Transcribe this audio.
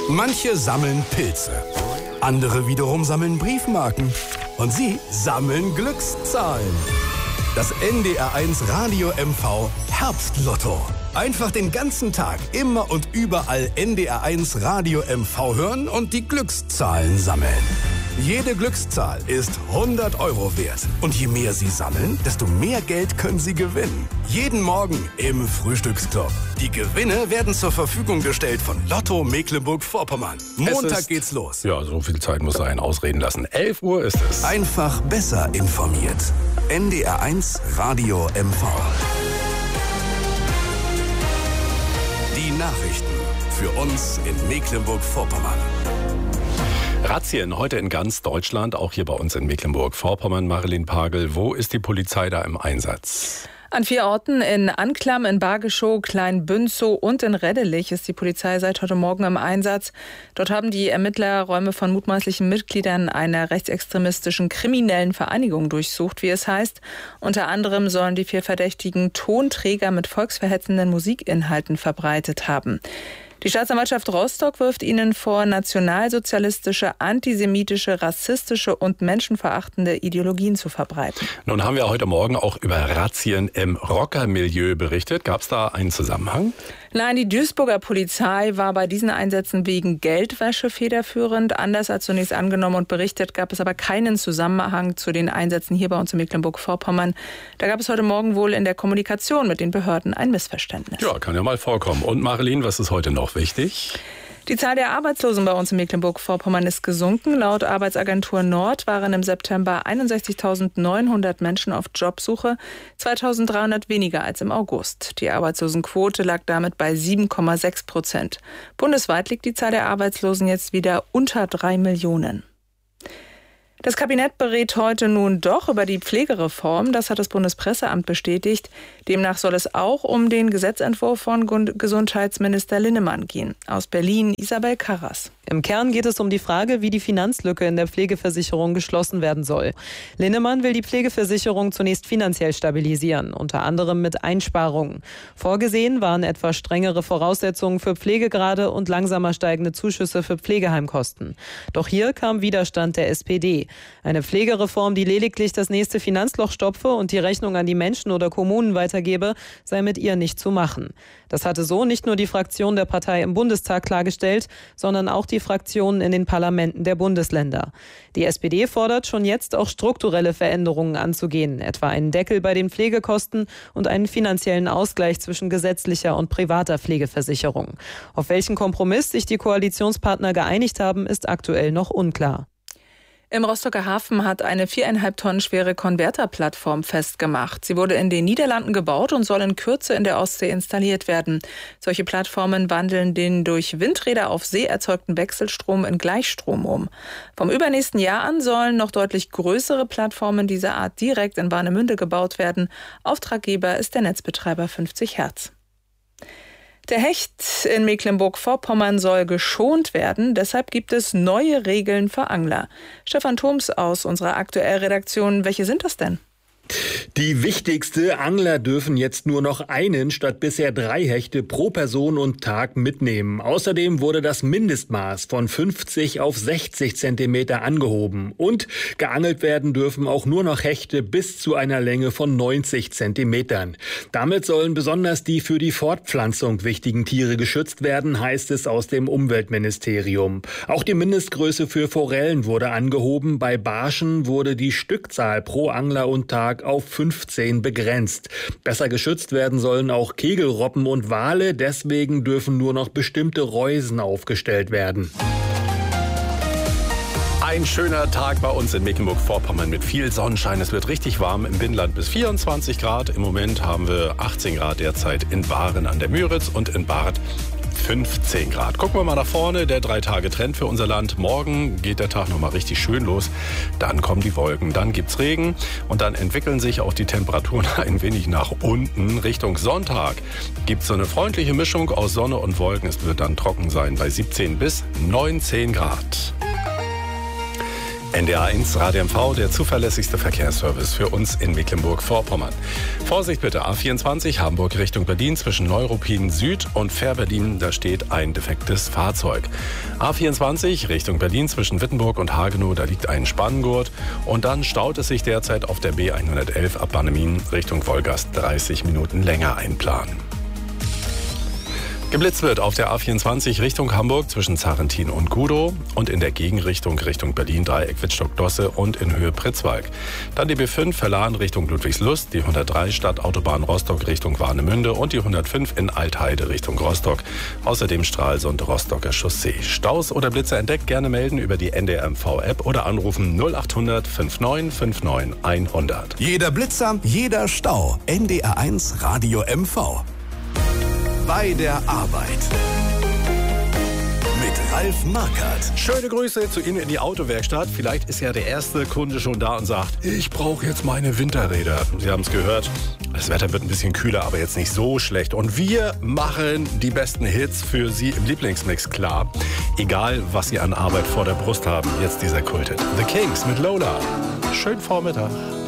Manche sammeln Pilze, andere wiederum sammeln Briefmarken und Sie sammeln Glückszahlen. Das NDR1 Radio MV Herbstlotto. Einfach den ganzen Tag, immer und überall NDR1 Radio MV hören und die Glückszahlen sammeln. Jede Glückszahl ist 100 € wert. Und je mehr Sie sammeln, desto mehr Geld können Sie gewinnen. Jeden Morgen im Frühstücksclub. Die Gewinne werden zur Verfügung gestellt von Lotto Mecklenburg-Vorpommern. Montag geht's los. Ja, so viel Zeit muss er einen ausreden lassen. 11 Uhr ist es. Einfach besser informiert. NDR1 Radio MV. Die Nachrichten für uns in Mecklenburg-Vorpommern. Razzien heute in ganz Deutschland, auch hier bei uns in Mecklenburg-Vorpommern. Marilyn Pagel, wo ist die Polizei da im Einsatz? An 4 Orten in Anklam, in Bargeschow, Kleinbünzow und in Reddelich ist die Polizei seit heute Morgen im Einsatz. Dort haben die Ermittler Räume von mutmaßlichen Mitgliedern einer rechtsextremistischen kriminellen Vereinigung durchsucht, wie es heißt. Unter anderem sollen die 4 Verdächtigen Tonträger mit volksverhetzenden Musikinhalten verbreitet haben. Die Staatsanwaltschaft Rostock wirft ihnen vor, nationalsozialistische, antisemitische, rassistische und menschenverachtende Ideologien zu verbreiten. Nun haben wir heute Morgen auch über Razzien im Rockermilieu berichtet. Gab es da einen Zusammenhang? Nein, die Duisburger Polizei war bei diesen Einsätzen wegen Geldwäsche federführend. Anders als zunächst angenommen und berichtet, gab es aber keinen Zusammenhang zu den Einsätzen hier bei uns in Mecklenburg-Vorpommern. Da gab es heute Morgen wohl in der Kommunikation mit den Behörden ein Missverständnis. Ja, kann ja mal vorkommen. Und Marilyn, was ist heute noch wichtig? Die Zahl der Arbeitslosen bei uns in Mecklenburg-Vorpommern ist gesunken. Laut Arbeitsagentur Nord waren im September 61.900 Menschen auf Jobsuche, 2.300 weniger als im August. Die Arbeitslosenquote lag damit bei 7,6%. Bundesweit liegt die Zahl der Arbeitslosen jetzt wieder unter 3 Millionen. Das Kabinett berät heute nun doch über die Pflegereform. Das hat das Bundespresseamt bestätigt. Demnach soll es auch um den Gesetzentwurf von Gesundheitsminister Linnemann gehen. Aus Berlin, Isabel Karras. Im Kern geht es um die Frage, wie die Finanzlücke in der Pflegeversicherung geschlossen werden soll. Linnemann will die Pflegeversicherung zunächst finanziell stabilisieren, unter anderem mit Einsparungen. Vorgesehen waren etwa strengere Voraussetzungen für Pflegegrade und langsamer steigende Zuschüsse für Pflegeheimkosten. Doch hier kam Widerstand der SPD. Eine Pflegereform, die lediglich das nächste Finanzloch stopfe und die Rechnung an die Menschen oder Kommunen weitergebe, sei mit ihr nicht zu machen. Das hatte so nicht nur die Fraktion der Partei im Bundestag klargestellt, sondern auch die Fraktionen in den Parlamenten der Bundesländer. Die SPD fordert schon jetzt auch strukturelle Veränderungen anzugehen, etwa einen Deckel bei den Pflegekosten und einen finanziellen Ausgleich zwischen gesetzlicher und privater Pflegeversicherung. Auf welchen Kompromiss sich die Koalitionspartner geeinigt haben, ist aktuell noch unklar. Im Rostocker Hafen hat eine 4,5 Tonnen schwere Konverterplattform festgemacht. Sie wurde in den Niederlanden gebaut und soll in Kürze in der Ostsee installiert werden. Solche Plattformen wandeln den durch Windräder auf See erzeugten Wechselstrom in Gleichstrom um. Vom übernächsten Jahr an sollen noch deutlich größere Plattformen dieser Art direkt in Warnemünde gebaut werden. Auftraggeber ist der Netzbetreiber 50 Hertz. Der Hecht in Mecklenburg-Vorpommern soll geschont werden. Deshalb gibt es neue Regeln für Angler. Stefan Thoms aus unserer Aktuell-Redaktion. Welche sind das denn? Die wichtigste: Angler dürfen jetzt nur noch einen statt bisher 3 Hechte pro Person und Tag mitnehmen. Außerdem wurde das Mindestmaß von 50 auf 60 Zentimeter angehoben. Und geangelt werden dürfen auch nur noch Hechte bis zu einer Länge von 90 Zentimetern. Damit sollen besonders die für die Fortpflanzung wichtigen Tiere geschützt werden, heißt es aus dem Umweltministerium. Auch die Mindestgröße für Forellen wurde angehoben. Bei Barschen wurde die Stückzahl pro Angler und Tag auf 15 begrenzt. Besser geschützt werden sollen auch Kegelrobben und Wale. Deswegen dürfen nur noch bestimmte Reusen aufgestellt werden. Ein schöner Tag bei uns in Mecklenburg-Vorpommern mit viel Sonnenschein. Es wird richtig warm, im Binnenland bis 24 Grad. Im Moment haben wir 18 Grad derzeit in Waren an der Müritz und in Barth 15 Grad. Gucken wir mal nach vorne, der 3-Tage-Trend für unser Land. Morgen geht der Tag nochmal richtig schön los. Dann kommen die Wolken, dann gibt's Regen und dann entwickeln sich auch die Temperaturen ein wenig nach unten. Richtung Sonntag gibt's so eine freundliche Mischung aus Sonne und Wolken. Es wird dann trocken sein bei 17 bis 19 Grad. NDR1 Radio MV, der zuverlässigste Verkehrsservice für uns in Mecklenburg-Vorpommern. Vorsicht bitte, A24 Hamburg Richtung Berlin zwischen Neuruppin Süd und Fährberlin, da steht ein defektes Fahrzeug. A24 Richtung Berlin zwischen Wittenburg und Hagenow, da liegt ein Spanngurt. Und dann staut es sich derzeit auf der B111 ab Bannemin Richtung Wolgast 30 Minuten länger einplanen. Geblitzt wird auf der A24 Richtung Hamburg zwischen Zarrentin und Gudow und in der Gegenrichtung Richtung Berlin Dreieck Wittstock-Dosse und in Höhe Pritzwalk. Dann die B5 Verlahen Richtung Ludwigslust, die 103 Stadtautobahn Rostock Richtung Warnemünde und die 105 in Altheide Richtung Rostock. Außerdem Stralsund Rostocker Chaussee. Staus oder Blitzer entdeckt, gerne melden über die NDR MV-App oder anrufen 0800 5959 100. Jeder Blitzer, jeder Stau. NDR1 Radio MV. Bei der Arbeit. Mit Ralf Markert. Schöne Grüße zu Ihnen in die Autowerkstatt. Vielleicht ist ja der erste Kunde schon da und sagt, ich brauche jetzt meine Winterräder. Sie haben es gehört, das Wetter wird ein bisschen kühler, aber jetzt nicht so schlecht. Und wir machen die besten Hits für Sie im Lieblingsmix klar. Egal, was Sie an Arbeit vor der Brust haben. Jetzt dieser Kulthit. The Kings mit Lola. Schönen Vormittag.